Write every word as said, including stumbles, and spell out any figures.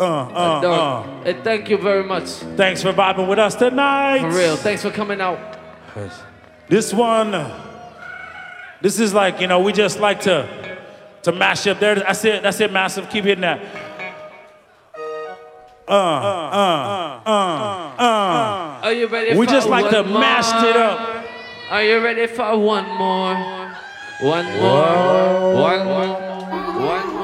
uh, Dog. uh. Hey, thank you very much. Thanks for vibing with us tonight. For real. Thanks for coming out. This one, this is like, you know, we just like to to mash up there. That's it, that's it, Massive. Keep hitting that. Uh, uh, uh, uh, uh. Are you ready We for just like one to more? mash it up. Are you ready for one more? One more. One more. One more.